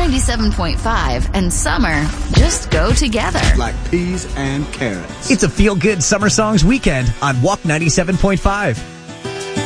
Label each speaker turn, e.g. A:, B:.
A: 97.5 and summer just go together.
B: Like peas and carrots.
C: It's a feel-good summer songs weekend on Walk 97.5.